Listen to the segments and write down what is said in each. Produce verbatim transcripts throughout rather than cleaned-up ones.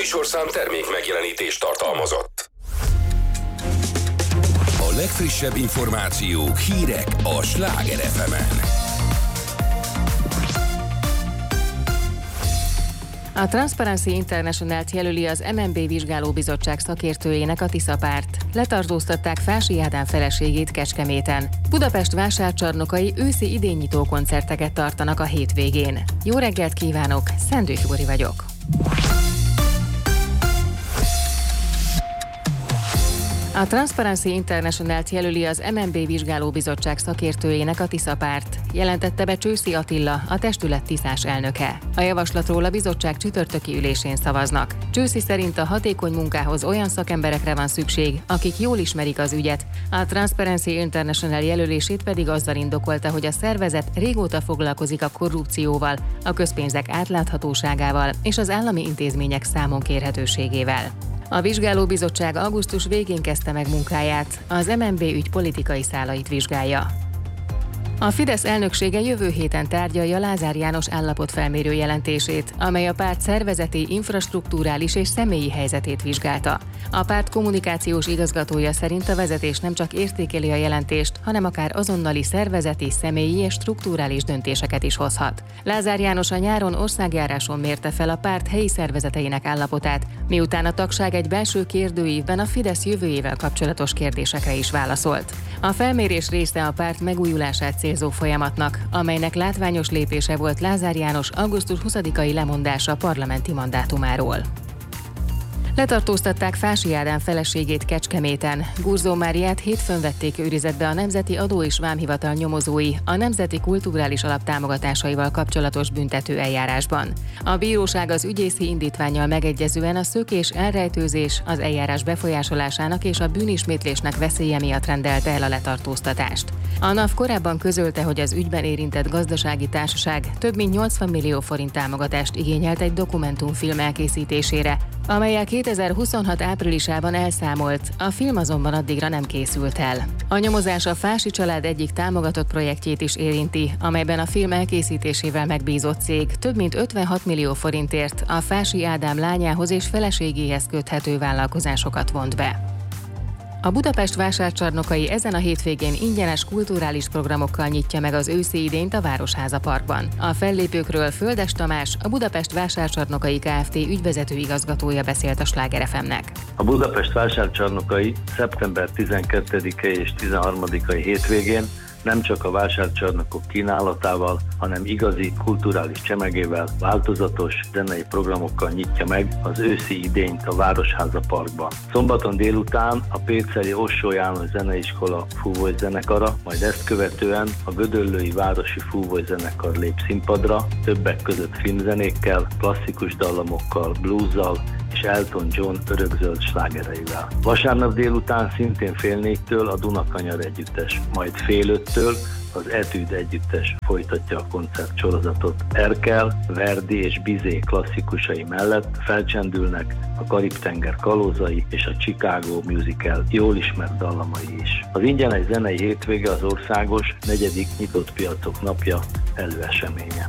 műsorszám termék megjelenítést tartalmazott. A legfrissebb információk, hírek a Sláger ef emen. A Transparency International-t jelöli az em en bé vizsgálóbizottság szakértőjének a Tisza párt. Letartóztatták Fási Ádám feleségét Kecskeméten. Budapest vásárcsarnokai őszi idénynyitó koncerteket tartanak a hétvégén. Jó reggelt kívánok, Szendő Flóri vagyok. A Transparency International-t jelöli az em en bé vizsgálóbizottság szakértőjének a Tisza párt, jelentette be Csőszi Attila, a testület tiszás elnöke. A javaslatról a bizottság csütörtöki ülésén szavaznak. Csőszi szerint a hatékony munkához olyan szakemberekre van szükség, akik jól ismerik az ügyet. A Transparency International jelölését pedig azzal indokolta, hogy a szervezet régóta foglalkozik a korrupcióval, a közpénzek átláthatóságával és az állami intézmények számon kérhetőségével. A vizsgálóbizottság augusztus végén kezdte meg munkáját, az em en bé ügy politikai szálait vizsgálja. A Fidesz elnöksége jövő héten tárgyalja Lázár János állapotfelmérő jelentését, amely a párt szervezeti, infrastrukturális és személyi helyzetét vizsgálta. A párt kommunikációs igazgatója szerint a vezetés nem csak értékeli a jelentést, hanem akár azonnali szervezeti, személyi és strukturális döntéseket is hozhat. Lázár János a nyáron országjáráson mérte fel a párt helyi szervezeteinek állapotát, miután a tagság egy belső kérdőívben a Fidesz jövőjével kapcsolatos kérdésekre is válaszolt. A felmérés része a párt megújulását célzó folyamatnak, amelynek látványos lépése volt Lázár János augusztus huszadikai lemondása parlamenti mandátumáról. Letartóztatták Fási Ádám feleségét Kecskeméten. Gurzó Máriát hétfőn vették őrizetbe a Nemzeti Adó és Vámhivatal nyomozói a Nemzeti Kulturális Alap támogatásaival kapcsolatos büntető eljárásban. A bíróság az ügyészi indítvánnyal megegyezően a szökés, elrejtőzés, az eljárás befolyásolásának és a bűnismétlésnek veszélye miatt rendelte el a letartóztatást. A NAV korábban közölte, hogy az ügyben érintett gazdasági társaság több mint nyolcvan millió forint támogatást igényelt egy dokumentumfilm elkészítésére, amellyel kétezer-huszonhat áprilisában elszámolt, a film azonban addigra nem készült el. A nyomozás a Fási család egyik támogatott projektjét is érinti, amelyben a film elkészítésével megbízott cég több mint ötvenhat millió forintért a Fási Ádám lányához és feleségéhez köthető vállalkozásokat vont be. A Budapest vásárcsarnokai ezen a hétvégén ingyenes kulturális programokkal nyitja meg az őszi idényt a Városháza Parkban. A fellépőkről Földes Tamás, a Budapest vásárcsarnokai Kft. Ügyvezető igazgatója beszélt a Sláger ef emnek. A Budapest vásárcsarnokai szeptember tizenkettedikei és tizenharmadikai hétvégén nem csak a vásárcsarnokok kínálatával, hanem igazi kulturális csemegével, változatos zenei programokkal nyitja meg az őszi idényt a Városháza Parkban. Szombaton délután a péceli Ossó János Zeneiskola fúvózenekara, majd ezt követően a Gödöllői Városi Fúvózenekar lép színpadra, többek között filmzenékkel, klasszikus dallamokkal, bluesszal és Elton John örökzöld slágereivel. Vasárnap délután szintén fél négytől a Dunakanyar együttes, majd fél öttől az Etűd együttes folytatja a koncertsorozatot. Erkel, Verdi és Bizet klasszikusai mellett felcsendülnek a Karib-tenger kalózai és a Chicago musical jól ismert dallamai is. Az ingyenes zenei hétvége az országos negyedik nyitott piacok napja előeseménye.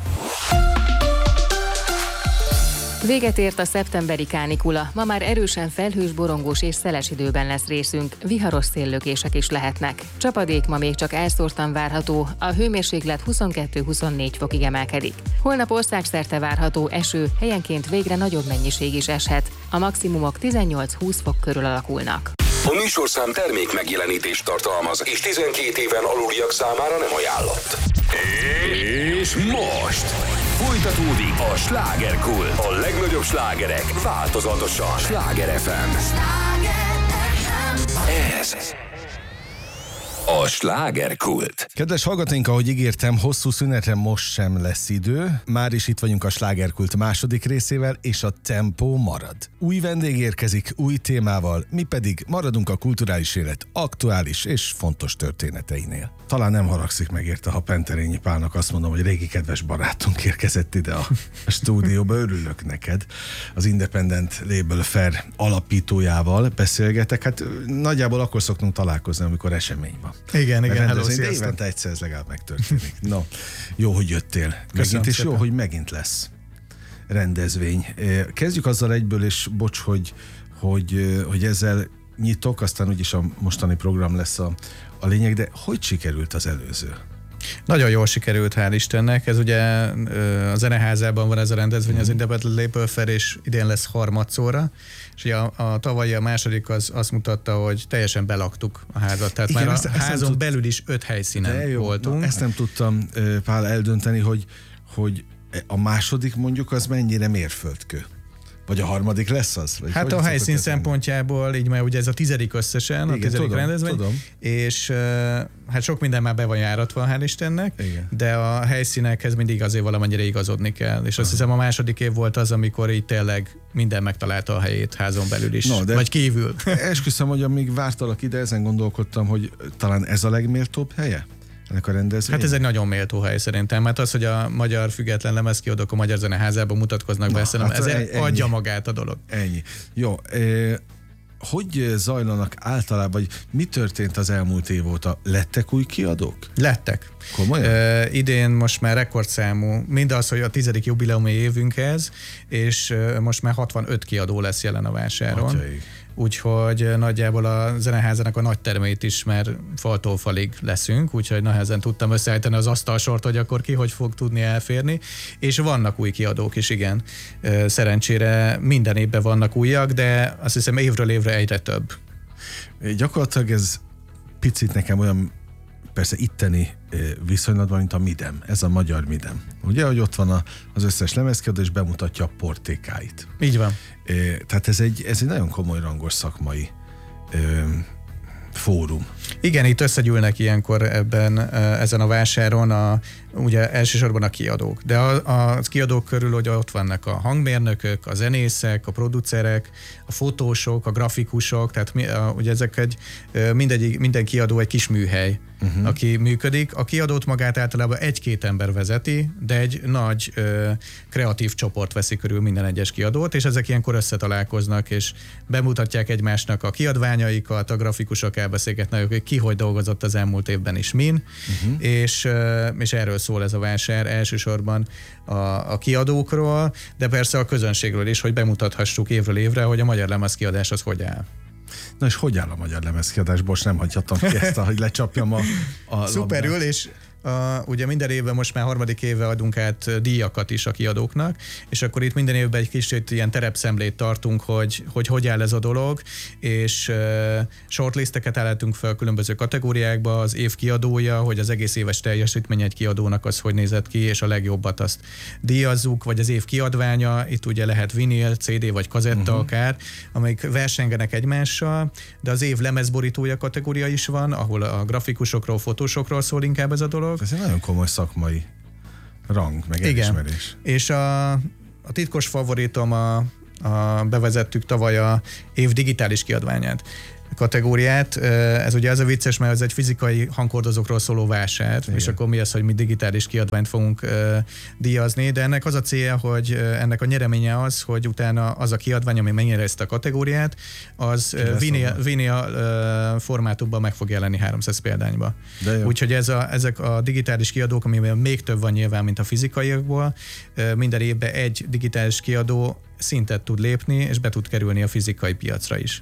Véget ért a szeptemberi kánikula, ma már erősen felhős, borongós és szeles időben lesz részünk, viharos széllökések is lehetnek. Csapadék ma még csak elszórtan várható, a hőmérséklet huszonkettő-huszonnégy fokig emelkedik. Holnap országszerte várható eső, helyenként végre nagyobb mennyiség is eshet, a maximumok tizennyolc-húsz fok körül alakulnak. A műsorszám termék megjelenítést tartalmaz, és tizenkét éven aluliak számára nem ajánlott. És most folytatódik a Slágerkult. A legnagyobb slágerek változatosan. Sláger ef em. Ez a Slágerkult. Kedves hallgatóink, ahogy ígértem, hosszú szünetre most sem lesz idő. Már is itt vagyunk a Slágerkult második részével, és a tempó marad. Új vendég érkezik, új témával, mi pedig maradunk a kulturális élet aktuális és fontos történeteinél. Talán nem haragszik meg érte, ha Penterényi Pálnak azt mondom, hogy régi kedves barátunk érkezett ide a stúdióba. Örülök neked. Az Independent Label Fair alapítójával beszélgetek. Hát nagyjából akkor szoktunk találkozni, amikor esemény van. Igen, igen, hello, de évente egyszer ez legalább megtörténik. No, jó, hogy jöttél. Megint, és jó, hogy megint lesz. rendezvény. Kezdjük azzal egyből, és bocs, hogy, hogy, hogy ezzel nyitok, aztán úgyis a mostani program lesz a, a lényeg, de hogy sikerült az előző? Nagyon jól sikerült, hál' Istennek. Ez ugye a Zeneházában van ez a rendezvény, az Independent Label Fair, és idén lesz harmadszorra. És ugye a, a tavalyi, a második az azt mutatta, hogy teljesen belaktuk a házat. Tehát igen, már ezt, a ezt házon tud... belül is öt helyszínen jó, voltunk. Na, ezt nem tudtam, Pál, eldönteni, hogy, hogy a második mondjuk az mennyire mérföldkő. Vagy a harmadik lesz az? Vagy hát a helyszín szempontjából, így már ugye ez a tizedik összesen, igen, a tizedik tudom, rendezvény, tudom. És hát sok minden már be van járatva, hál' Istennek, igen. De a helyszínekhez mindig azért valamennyire igazodni kell. És azt hiszem a második év volt az, amikor így tényleg minden megtalálta a helyét házon belül is, no, vagy kívül. Esküszöm, hogy amíg vártalak ide, ezen gondolkodtam, hogy talán ez a legméltóbb helye? Ennek a rendezvény? Hát ez egy nagyon méltó hely szerintem, mert az, hogy a magyar független lemezkiadók a Magyar Zeneházában mutatkoznak be, szerintem hát ezért ennyi. Adja magát a dolog. Ennyi. Jó, eh, hogy zajlanak általában, vagy mi történt az elmúlt év óta? Lettek új kiadók? Lettek. Komolyan? Uh, idén most már rekordszámú, mindaz, hogy a tizedik jubileumi évünkhez, és uh, most már hatvanöt kiadó lesz jelen a vásáron. Atyaik. Úgyhogy nagyjából a Zeneházának a nagy termeit is már faltól falig leszünk, úgyhogy nehezen tudtam összeállítani az asztalsort, hogy akkor ki hogy fog tudni elférni. És vannak új kiadók is, igen. Szerencsére minden évben vannak újak, de azt hiszem évről évre egyre több. Gyakorlatilag ez picit nekem olyan, persze itteni viszonylatban, mint a Midem. Ez a magyar Midem. Ugye, hogy ott van a, az összes lemezkiadó, és bemutatja a portékáit. Így van. Tehát ez egy, ez egy nagyon komoly rangos szakmai ö, fórum. Igen, itt összegyűlnek ilyenkor ebben, ezen a vásáron a, ugye elsősorban a kiadók. De a, a kiadók körül ugye ott vannak a hangmérnökök, a zenészek, a producerek, a fotósok, a grafikusok, tehát mi, a, ugye ezek egy, mindegy, minden kiadó egy kis műhely, uh-huh. aki működik. A kiadót magát általában egy-két ember vezeti, de egy nagy ö, kreatív csoport veszi körül minden egyes kiadót, és ezek ilyenkor összetalálkoznak, és bemutatják egymásnak a kiadványaikat, a grafikusok elbeszélgetnek, hogy ki hogy dolgozott az elmúlt évben is min, uh-huh. és, és erről szól ez a vásár elsősorban a, a kiadókról, de persze a közönségről is, hogy bemutathassuk évről évre, hogy a magyar lemezkiadás az hogy áll. Na és hogy áll a magyar lemezkiadás? Most nem hagyhatom ki ezt, hogy lecsapjam a, a Szuperül, és Uh, ugye minden évben most már harmadik éve adunk át díjakat is a kiadóknak, és akkor itt minden évben egy kicsit ilyen terepszemlét tartunk, hogy hogy, hogy áll ez a dolog, és uh, shortlisteket állítunk fel különböző kategóriákba, az év kiadója, hogy az egész éves teljesítmény egy kiadónak az hogy nézett ki, és a legjobbat azt díjazzuk, vagy az év kiadványa, itt ugye lehet vinyl, cé dé vagy kazetta uh-huh. akár, amelyik versengenek egymással, de az év lemezborítója kategória is van, ahol a grafikusokról, fotósokról szól inkább ez a dolog. Ez egy nagyon komoly szakmai rang, meg elismerés. És a, a titkos favoritom, a, a bevezettük tavaly a év digitális kiadványát kategóriát. Ez ugye az a vicces, mert ez egy fizikai hangkordozókról szóló vásár, igen. És akkor mi az, hogy mi digitális kiadványt fogunk uh, díjazni, de ennek az a célja, hogy uh, ennek a nyereménye az, hogy utána az a kiadvány, ami megnyerezte a kategóriát, az uh, vinyl, vinyl uh, formátumban meg fog jelenni háromszáz példányba. Úgyhogy ez a, ezek a digitális kiadók, amiben még több van nyilván, mint a fizikaiakból, uh, minden évben egy digitális kiadó szintet tud lépni, és be tud kerülni a fizikai piacra is.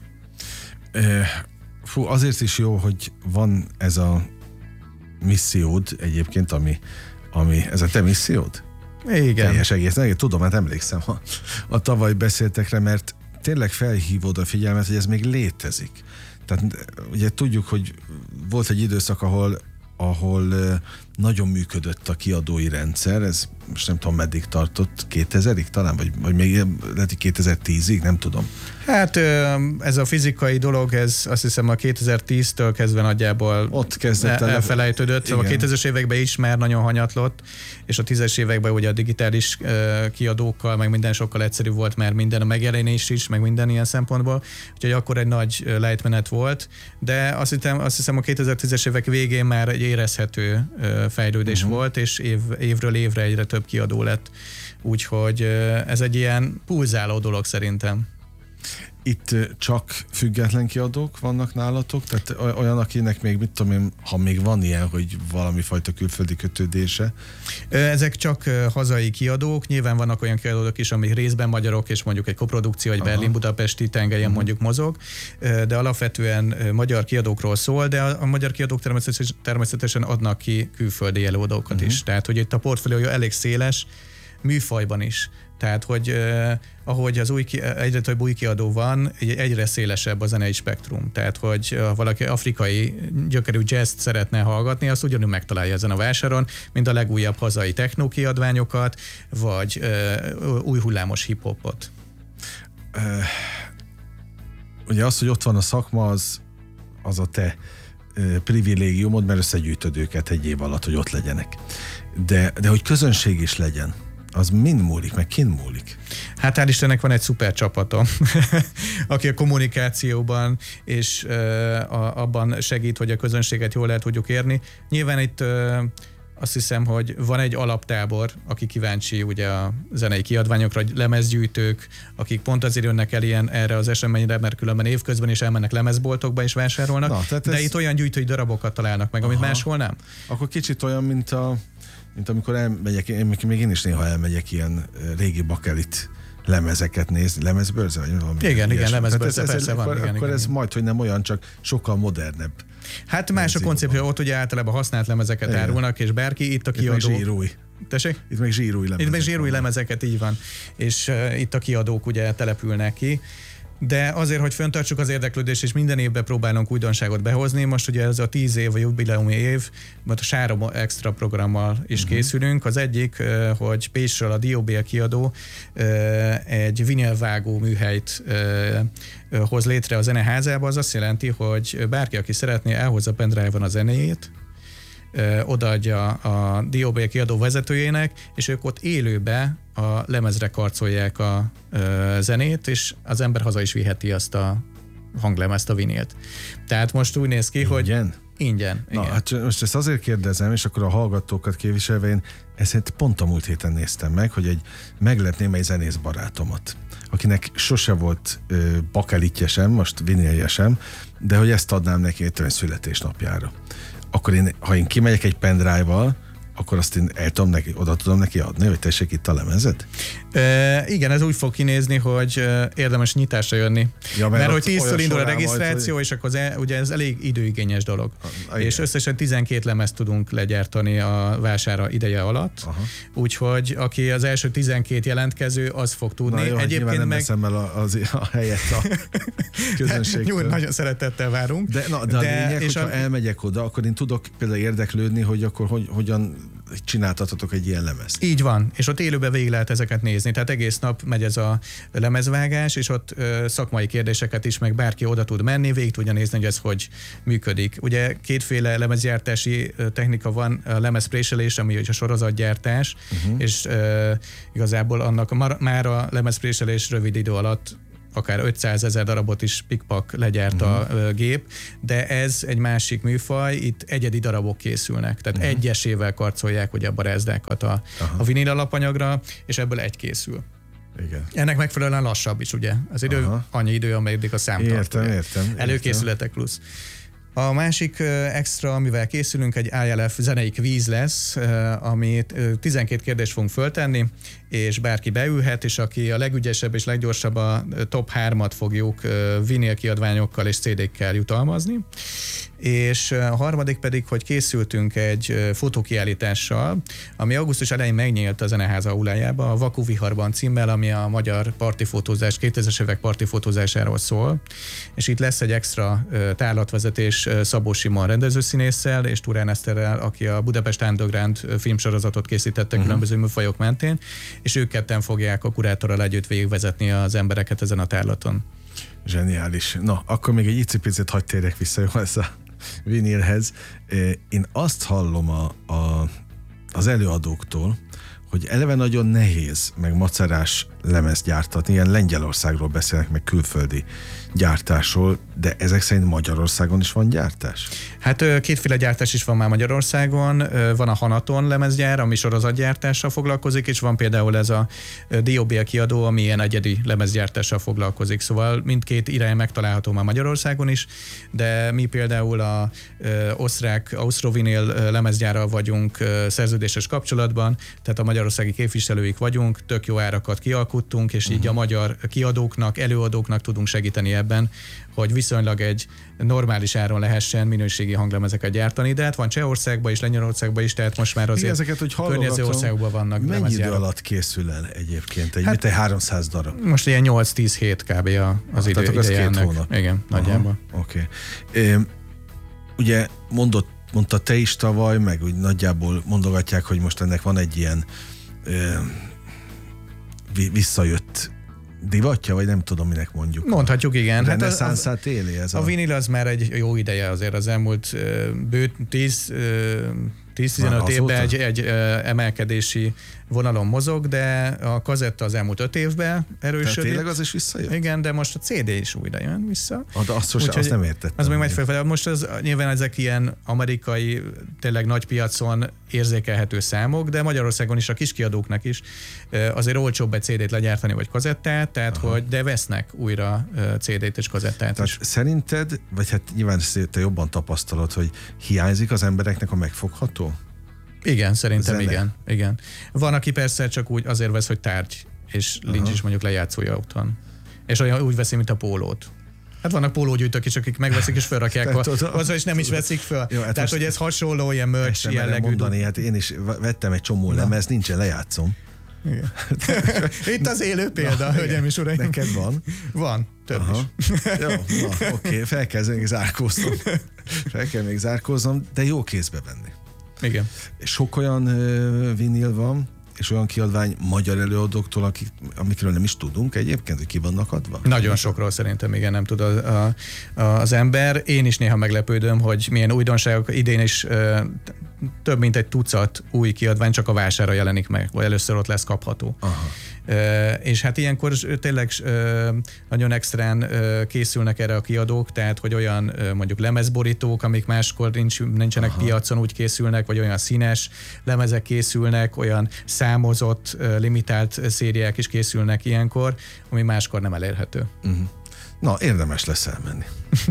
Fú, azért is jó, hogy van ez a missziód egyébként, ami, ami ez a te missziód? Igen. Teljes egész. Nem, tudom, hát emlékszem a, a tavaly beszéltekre, mert tényleg felhívod a figyelmet, hogy ez még létezik. Tehát ugye tudjuk, hogy volt egy időszak, ahol ahol nagyon működött a kiadói rendszer, ez most nem tudom meddig tartott, kétezerig talán, vagy, vagy még lehet, hogy kétezer-tízig, nem tudom. Hát ez a fizikai dolog, ez azt hiszem a kétezer-tíztől kezdve nagyjából ott kezdett el, elfelejtődött, szóval a kétezres években is már nagyon hanyatlott, és a tízes években ugye a digitális kiadókkal, meg minden sokkal egyszerűbb volt már minden, a megjelenés is, meg minden ilyen szempontból, úgyhogy akkor egy nagy lejtmenet volt, de azt hiszem, azt hiszem a kétezer-tízes évek végén már egy érezhető fejlődés uh-huh. volt, és év, évről évre egyre több kiadó lett, úgyhogy ez egy ilyen pulzáló dolog szerintem. Itt csak független kiadók vannak nálatok? Tehát olyan, akinek még, mit tudom én, ha még van ilyen, hogy valami fajta külföldi kötődése? Ezek csak hazai kiadók, nyilván vannak olyan kiadók is, amik részben magyarok, és mondjuk egy koprodukció, egy Berlin-Budapesti tengelyen uh-huh. mondjuk mozog, de alapvetően magyar kiadókról szól, de a, a magyar kiadók természetesen, természetesen adnak ki külföldi előadókat uh-huh. is. Tehát, hogy itt a portfóliója elég széles, műfajban is. Tehát, hogy eh, ahogy az új, egyre több új kiadó van, egyre szélesebb a zenei spektrum. Tehát, hogy ha valaki afrikai gyökerű jazzt szeretne hallgatni, azt ugyanúgy megtalálja ezen a vásáron, mint a legújabb hazai techno kiadványokat, vagy eh, új hullámos hip-hopot. Uh, ugye az, hogy ott van a szakma, az, az a te uh, privilégiumod, mert összegyűjtöd őket egy év alatt, hogy ott legyenek. De, de hogy közönség is legyen, az mind múlik, meg kin múlik? Hát hál' Istennek van egy szuper csapatom, aki a kommunikációban és uh, a, abban segít, hogy a közönséget jól el tudjuk érni. Nyilván itt uh, azt hiszem, hogy van egy alaptábor, aki kíváncsi ugye a zenei kiadványokra, lemezgyűjtők, akik pont azért jönnek el ilyen erre az eseményre, mert különben évközben is elmennek lemezboltokba és vásárolnak, Na, de ez... itt olyan gyűjtői darabokat találnak meg, Aha. amit máshol nem. Akkor kicsit olyan, mint a mint amikor elmegyek, én, még én is néha elmegyek ilyen régi bakelit lemezeket nézni, lemezbőrze? Vagy valami igen, igen, igen lemezbőrze, ez, persze ez, van. Akkor, igen, akkor igen, ez igen. majd, hogy nem olyan, csak sokkal modernebb. Hát más a koncepció, ott ugye általában használt lemezeket igen. árulnak, és bárki itt a kiadó... Itt meg zsírúj. Tessék? Itt meg zsírúj lemezeket. Itt meg zsírúj lemezeket, így van. És uh, itt a kiadók ugye települnek ki. De azért, hogy fenntartsuk az érdeklődést, és minden évben próbálunk újdonságot behozni, most ugye ez a tíz év, a jubileumi év, mert a Sárom extra programmal is uh-huh. készülünk. Az egyik, hogy Pécsről a Dióbél kiadó egy vinilvágó műhelyt hoz létre a zeneházába, az azt jelenti, hogy bárki, aki szeretné, elhozza pendrive-on a zenéjét, odaadja a Dióbél kiadó vezetőjének, és ők ott élőbe a lemezre karcolják a ö, zenét, és az ember haza is viheti azt a hanglemezt, a vinilt. Tehát most úgy néz ki, ingyen? hogy ingyen. Na, igen. hát most ezt azért kérdezem, és akkor a hallgatókat képviselve én ezt pont a múlt héten néztem meg, hogy egy meglepném egy zenész barátomat, akinek sose volt ö, bakelitje sem, most vinilje sem, de hogy ezt adnám neki egy születésnapjára. Akkor én, ha én kimegyek egy pendrive-val, akkor azt én el tudom neki, oda tudom neki adni, hogy tessék itt a lemezet? E, igen, ez úgy fog kinézni, hogy érdemes nyitásra jönni. Ja, mert, mert hogy tíztől indul a regisztráció, majd, és akkor az, ugye ez elég időigényes dolog. A, és összesen tizenkét lemezt tudunk legyártani a vására ideje alatt. Aha. Úgyhogy aki az első tizenkét jelentkező, az fog tudni. Na jó, egyébként nem meg... veszem el a, az, a helyet a közönségtől. Jó, nagyon szeretettel várunk. De, na, de, de a lényeg, hogyha a... elmegyek oda, akkor én tudok például érdeklődni, hogy akkor hogy, hogyan csináltatotok egy ilyen lemezt. Így van, és ott élőben végig lehet ezeket nézni, tehát egész nap megy ez a lemezvágás, és ott ö, szakmai kérdéseket is, meg bárki oda tud menni, végig tudja nézni, hogy ez hogy működik. Ugye kétféle lemezgyártási technika van, a lemezpréselés, ami a sorozatgyártás, uh-huh. és ö, igazából annak mar, már a lemezpréselés rövid idő alatt akár ötszázezer darabot is pikpak legyárt uh-huh. a gép, de ez egy másik műfaj, itt egyedi darabok készülnek, tehát uh-huh. egyesével karcolják ugye a barázdákat a, uh-huh. a vinil alapanyagra, és ebből egy készül. Igen. Ennek megfelelően lassabb is, ugye? Az idő, uh-huh. annyi idő, amelyik a szám tart. Értem, értem. Előkészületek plusz. A másik extra, amivel készülünk, egy I L F zenei kvíz lesz, amit tizenkét kérdést fogunk föltenni, és bárki beülhet, és aki a legügyesebb és leggyorsabb, a top hármat fogjuk vinil kiadványokkal és cé dé-kkel jutalmazni. És a harmadik pedig, hogy készültünk egy fotókiállítással, ami augusztus elején megnyílt a Zeneháza aulájába, a Vaku Viharban címmel, ami a magyar partifotózás, kétezres évek partifotózásáról szól, és itt lesz egy extra tárlatvezetés Szabó Simon rendezőszínésszel és Turán Eszterrel, aki a Budapest Underground filmsorozatot készítette uh-huh. különböző műfajok mentén, és ők ketten fogják a kurátorral együtt végigvezetni az embereket ezen a tárlaton. Zseniális. Na, akkor még egy icipicit hadd térjek vissza, jó, ez a vinilhez. Én azt hallom a, a, az előadóktól, hogy eleve nagyon nehéz, meg macerás lemezt gyártatni. Ilyen Lengyelországról beszélnek, meg külföldi gyártásról, de ezek szerint Magyarországon is van gyártás? Hát kétféle gyártás is van már Magyarországon. Van a Hanaton lemezgyár, ami sorozatgyártással foglalkozik, és van például ez a Diobél kiadó, ami ilyen egyedi lemezgyártással foglalkozik. Szóval mindkét irány megtalálható már Magyarországon is, de mi például a osztrák Austrovinyl lemezgyárral vagyunk szerződéses kapcsolatban, tehát a magyarországi képviselőik vagyunk, tök jó árakat kialkuttunk, és így a magyar kiadóknak, előadóknak tudunk segíteni ebben, hogy viszonylag egy normális áron lehessen minőségi hanglemezeket gyártani, de hát van Csehországban is, Lengyelországban is, tehát most már azért ezeket, hogy környező országokban vannak mennyi lemezgyárak. idő alatt készül el egyébként? Egy, Hát, egy háromszáz darab? Most ilyen nyolc-tíz hét kb. Az idő, Tehát az ideje két ennek. hónap. Igen, nagyjából. Oké. Okay. Ugye mondott, mondta te is tavaly, meg úgy nagyjából mondogatják, hogy most ennek van egy ilyen ö, visszajött divatja, vagy nem tudom, minek mondjuk. Mondhatjuk, igen. Reneszánszát éli ez a... a... A vinyl az már egy jó ideje azért, az elmúlt bő tíz-tizenöt évben egy, egy emelkedési vonalon mozog, de a kazetta az elmúlt öt évben erősödik. Tehát tényleg az is visszajött? Igen, de most a cé dé is újra jön vissza. Ah, de azt, most, Úgyhogy azt nem értettem. Az még megy felfelé. Most az, nyilván ezek ilyen amerikai, tényleg nagy piacon érzékelhető számok, de Magyarországon is a kiskiadóknak is azért olcsóbb egy cé dét legyártani, vagy kazettát, tehát hogy de vesznek újra cé dét és kazettát tehát is. Szerinted, vagy hát nyilván te jobban tapasztalod, hogy hiányzik az embereknek a megfogható? Igen, szerintem Zene. igen, igen. Van, aki persze csak úgy azért vesz, hogy tárgy, és Aha. nincs is mondjuk lejátszója otthon. És olyan úgy veszi, mint a pólót. Hát vannak pólógyűjtők is, akik megveszik és felrakják, azzal is nem is veszik fel. Jó, hát tehát, hogy ez hasonló, ilyen merch jellegű. Mondani, hát én is vettem egy csomó lemez, nincsen lejátszom. Igen. Itt az élő példa, hölgyeim és uraim. Neked van? Van, több Aha. is. Jó, oké, okay, fel kell még zárkóznom. Fel kell még zárkóznom, de jó kézbe venni. Igen. Sok olyan uh, vinil van, és olyan kiadvány magyar előadóktól, akik, amikről nem is tudunk egyébként, hogy ki vannak adva? Nagyon sokról szerintem igen, nem tud a, a, az ember. Én is néha meglepődöm, hogy milyen újdonságok idén is uh, több mint egy tucat új kiadvány csak a vásárra jelenik meg, vagy először ott lesz kapható. Aha. Uh, és hát ilyenkor tényleg uh, nagyon extrán uh, készülnek erre a kiadók, tehát hogy olyan uh, mondjuk lemezborítók, amik máskor nincs, nincsenek Aha. piacon, úgy készülnek, vagy olyan színes lemezek készülnek, olyan számozott, uh, limitált szériák is készülnek ilyenkor, ami máskor nem elérhető. Uh-huh. Na, érdemes lesz elmenni.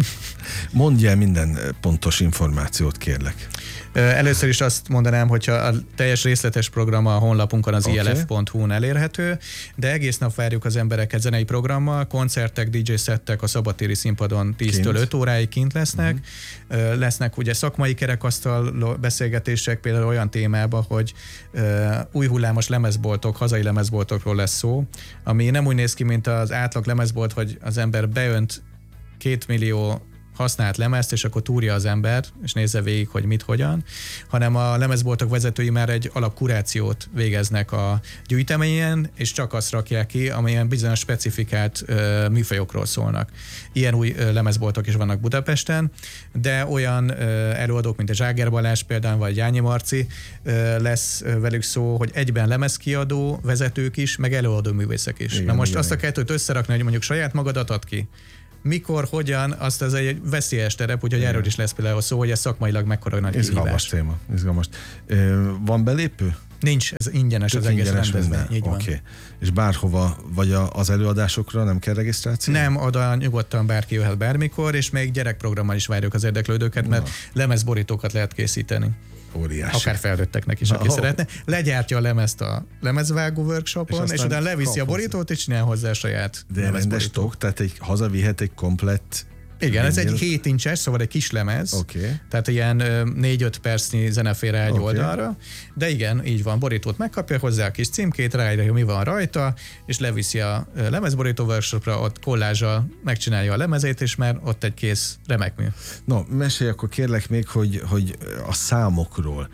Mondj el minden pontos információt, kérlek. Először is azt mondanám, hogyha a teljes részletes program a honlapunkon az okay. i el ef pont hu-n elérhető, de egész nap várjuk az embereket zenei programmal, koncertek, dé dzsé szettek a szabadtéri színpadon tíztől öt óráig kint lesznek. Uh-huh. Lesznek ugye szakmai kerekasztal beszélgetések, például olyan témában, hogy uh, új hullámos lemezboltok, hazai lemezboltokról lesz szó, ami nem úgy néz ki, mint az átlag lemezbolt, hogy az ember beönt két millió használt lemezt, és akkor túrja az ember, és nézze végig, hogy mit, hogyan, hanem a lemezboltok vezetői már egy alapkurációt végeznek a gyűjteményen, és csak azt rakják ki, amilyen bizonyos specifikált uh, műfajokról szólnak. Ilyen új uh, lemezboltok is vannak Budapesten, de olyan uh, előadók, mint a Zságer Balázs például, vagy Jányi Marci uh, lesz uh, velük szó, hogy egyben lemezkiadó vezetők is, meg előadó művészek is. Igen, Na most igen, azt a kettőt összerakni, hogy mondjuk saját magadat ad ki, mikor, hogyan, azt ez egy veszélyes terep, úgyhogy erről is lesz például szó, hogy ez szakmailag mekkora nagy kihívás. Izgalmas téma, izgalmas. Van belépő? Nincs, ez ingyenes Tök az egész rendezvény. Így van. Okay. És bárhova, vagy az előadásokra nem kell regisztráció? Nem, oda nyugodtan bárki jöhet bármikor, és még gyerekprogrammal is várjuk az érdeklődőket, mert Na. lemezborítókat lehet készíteni. Óriási. Akár felnőtteknek is, aki oh. szeretne. Legyártja a lemezt a lemezvágó workshopon, és, és utána leviszi a borítót, és csinál hozzá a saját De rendes tok, tehát egy, hazavihet egy komplett... Igen, ez egy hét incses, szóval egy kis lemez, okay. tehát ilyen négy-öt percnyi zene fér egy okay. oldalra, de igen, így van, borítót megkapja hozzá a kis címkét, ráírja, hogy mi van rajta, és leviszi a lemezborító workshopra, ott kollázsal megcsinálja a lemezét, és már ott egy kész remek mű. No, mesélj akkor kérlek még, hogy, hogy a számokról.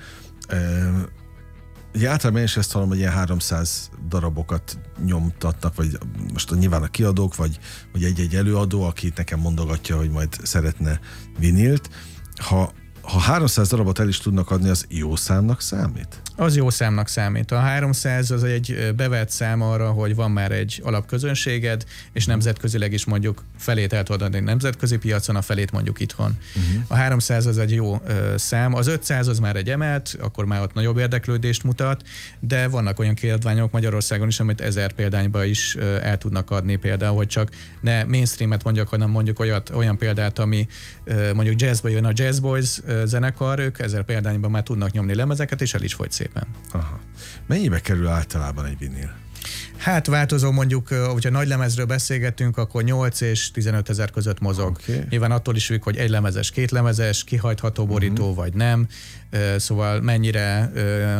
Ugye általában én is ezt hallom, hogy ilyen háromszáz darabokat nyomtatnak, vagy most nyilván a kiadók, vagy, vagy egy-egy előadó, aki nekem mondogatja, hogy majd szeretne vinilt. Ha, ha háromszáz darabot el is tudnak adni, az jó számnak számít? Az jó számnak számít. A háromszáz az egy bevett szám arra, hogy van már egy alapközönséged, és nemzetközileg is mondjuk felét el tudod adni nemzetközi piacon, a felét mondjuk itthon. Uh-huh. A háromszáz az egy jó ö, szám. Az ötszáz az már egy emelt, akkor már ott nagyobb érdeklődést mutat, de vannak olyan kiadványok Magyarországon is, amit ezer példányba is ö, el tudnak adni például, hogy csak ne mainstreamet mondjak, hanem mondjuk olyat, olyan példát, ami ö, mondjuk jazzba jön a Jazz Boys ö, zenekar, ők ezer példányban már tudnak nyomni lemezeket, és el is fogy szépen. Aha. Mennyibe kerül általában egy vinil? Hát változó, mondjuk, hogyha nagy lemezről beszélgetünk, akkor nyolc és tizenöt ezer között mozog. Okay. Nyilván attól is függ, hogy egy lemezes, két lemezes, kihajtható borító uh-huh. vagy nem, szóval mennyire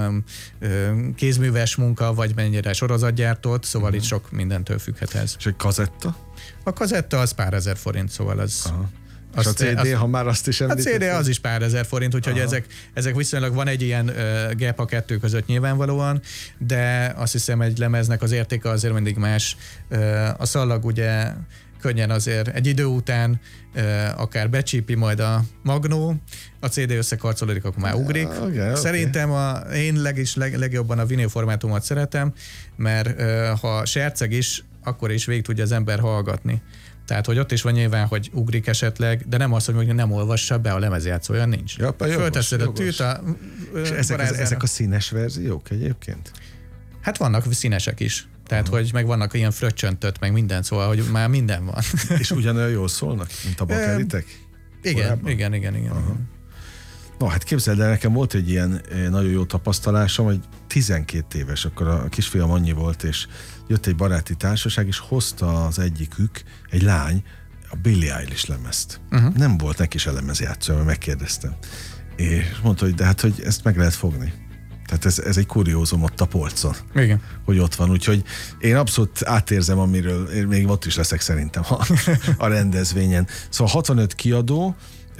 kézműves munka, vagy mennyire sorozatgyártott, szóval uh-huh. itt sok mindentől függhet ez. És egy kazetta? A kazetta az pár ezer forint, szóval az... Aha. És a cé dé, azt, ha már azt is említett? A cé dé az is pár ezer forint, úgyhogy ezek, ezek viszonylag van egy ilyen uh, gap a kettő között nyilvánvalóan, de azt hiszem egy lemeznek az értéke azért mindig más. Uh, a szallag ugye könnyen azért egy idő után uh, akár becsípi majd a magnó, a cé dé összekarcolódik, akkor már ugrik. Uh, okay, Szerintem a, én legis, leg, legjobban a vinil formátumot szeretem, mert uh, ha serceg is, akkor is végig tudja az ember hallgatni. Tehát, hogy ott is van nyilván, hogy ugrik esetleg, de nem az, hogy nem olvassa be a lemezjátszó, olyan nincs. Ja, fölteszed a tűt a... És ezek, az, ezek a színes verziók egyébként? Hát vannak színesek is. Tehát, uh-huh. hogy meg vannak ilyen fröccsöntött, meg minden, szóval, hogy már minden van. És ugyanolyan jól szólnak, mint a bakelitek? Igen, Korábban? igen, igen, igen. Uh-huh. No, hát képzeld el, nekem volt egy ilyen nagyon jó tapasztalásom, hogy tizenkét éves, akkor a kisfiam annyi volt, és jött egy baráti társaság, és hozta az egyikük, egy lány, a Billie Eilish lemezt. Uh-huh. Nem volt neki se lemezjátszó, mert megkérdeztem. És mondta, hogy de hát, hogy ezt meg lehet fogni. Tehát ez, ez egy kuriózum ott a polcon. Igen. Hogy ott van, úgyhogy én abszolút átérzem, amiről én még ott is leszek szerintem a, a rendezvényen. Szóval hatvanöt kiadó,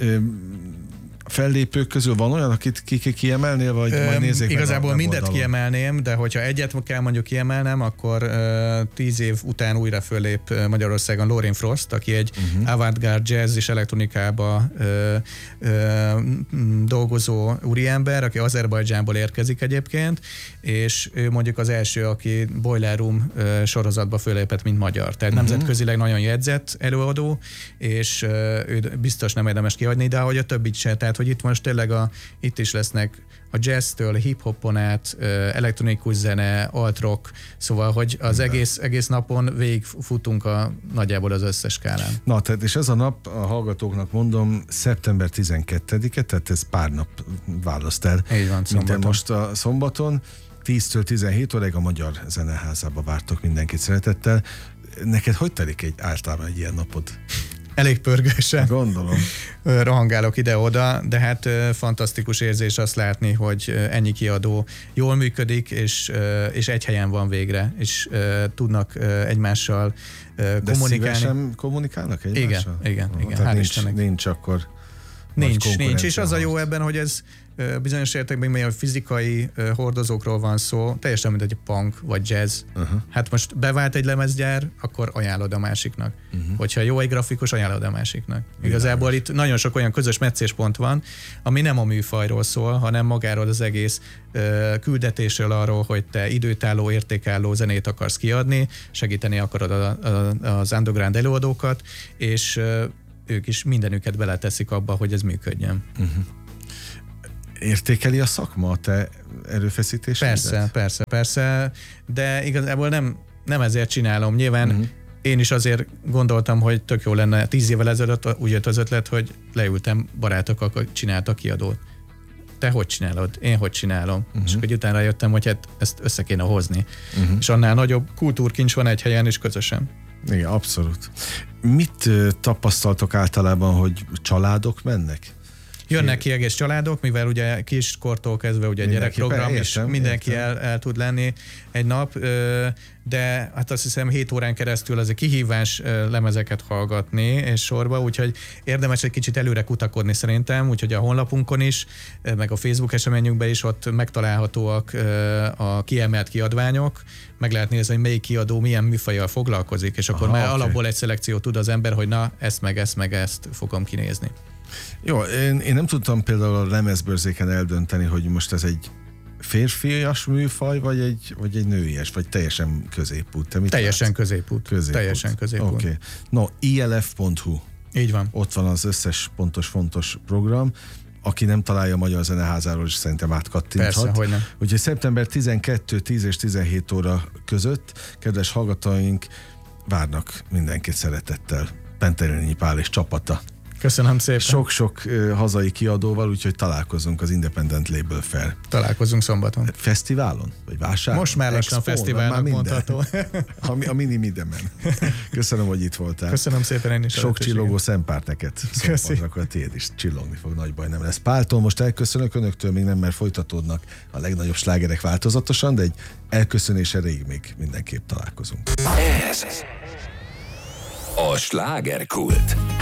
fellépők közül van olyan, akit ki, ki kiemelnél, vagy Öm, majd nézzék igazából meg a mindet kiemelném, de hogyha egyet kell mondjuk kiemelnem, akkor uh, tíz év után újra föllép Magyarországon Lorin Frost, aki egy uh-huh. avantgárd jazz és elektronikába uh, uh, dolgozó úriember, aki Azerbajdzsánból érkezik egyébként, és ő mondjuk az első, aki Boiler Room uh, sorozatba föllépett, mint magyar. Tehát uh-huh. nemzetközileg nagyon jegyzett előadó, és uh, ő biztos nem érdemes kihagyni, de ahogy a többit se, tehát hogy itt most tényleg a, itt is lesznek a jazztől, hip-hopon át, elektronikus zene, alt-rock, szóval, hogy az egész, egész napon végigfutunk a, nagyjából az összes skálán. Na, tehát és ez a nap, a hallgatóknak mondom, szeptember tizenkettedike, tehát ez pár nap választ el. Így van, szombaton. Most a szombaton, tíztől tizenhét óráig a Magyar Zeneházába vártok mindenkit szeretettel. Neked hogy telik egy általában egy ilyen napod? Elég pörgősen. Gondolom. Rohangálok ide-oda, de hát fantasztikus érzés azt látni, hogy ennyi kiadó jól működik, és, és egy helyen van végre, és tudnak egymással de kommunikálni. De szívesen kommunikálnak egymással? Igen, igen, Aha, igen. Tehát nincs, nincs akkor Nincs, nincs, és az a jó ebben, hogy ez bizonyos értelemben még a fizikai hordozókról van szó, teljesen mint egy punk vagy jazz. Uh-huh. Hát most bevált egy lemezgyár, akkor ajánlod a másiknak. Uh-huh. Hogyha jó egy grafikus, ajánlod a másiknak. Igazából itt nagyon sok olyan közös meccéspont van, ami nem a műfajról szól, hanem magáról az egész uh, küldetésről arról, hogy te időtálló, értékálló zenét akarsz kiadni, segíteni akarod a, a, az underground előadókat, és uh, ők is mindenüket beleteszik abba, hogy ez működjön. Uh-huh. Értékeli a szakma a te erőfeszítéseidet? Persze, persze, persze, de igazából nem, nem ezért csinálom. Nyilván uh-huh. én is azért gondoltam, hogy tök jó lenne. Tíz évvel ezelőtt úgy jött az ötlet, hogy leültem barátok, akik csináltak kiadót. Te hogy csinálod? Én hogy csinálom? Uh-huh. És akkor utána jöttem, hogy hát ezt össze kéne hozni. Uh-huh. És annál nagyobb kultúrkincs van egy helyen is közösen. Igen, abszolút. Mit tapasztaltok általában, hogy családok mennek? Jönnek ki egész családok, mivel ugye kiskortól kezdve ugye gyerekprogram, és mindenki el, el tud lenni egy nap, de hát azt hiszem hét órán keresztül azért kihívás lemezeket hallgatni és sorba, úgyhogy érdemes egy kicsit előre kutakodni szerintem, úgyhogy a honlapunkon is, meg a Facebook eseményünkben is ott megtalálhatóak a kiemelt kiadványok, meg lehet nézni, hogy melyik kiadó milyen műfajjal foglalkozik, és akkor Aha, már okay. alapból egy szelekciót tud az ember, hogy na, ezt meg ezt meg ezt fogom kinézni. Jó, én, én nem tudtam például a lemezbörzéken eldönteni, hogy most ez egy férfias műfaj, vagy egy, vagy egy nőies, vagy teljesen középút? Te mit teljesen látsz? középút. középút. Teljesen középút. Oké. Okay. No, i l f pont h u. Így van. Ott van az összes pontos, fontos program. Aki nem találja a Magyar Zeneházáról, is szerintem átkattinthat. Persze, hogy nem. Úgyhogy szeptember tizenkettő, tíz és tizenhét óra között, kedves hallgatóink, várnak mindenkit szeretettel. Penterényi Pál és csapata. Köszönöm szépen. Sok-sok uh, hazai kiadóval, úgyhogy találkozunk az Independent Label Fair. Találkozunk szombaton. Fesztiválon? Vagy vásáron? Most már lassan fesztiválnak mondható. a, a mini mindenben. Köszönöm, hogy itt voltál. Köszönöm szépen én is. Sok csillogó szempárt neked. Szombaton, akkor tiéd is csillogni fog, nagy baj nem lesz. Páltól most elköszönök önöktől, még nem, mert folytatódnak a legnagyobb slágerek változatosan, de egy elköszönés erejéig még mindenképp találkozunk. Ez a Slágerkult.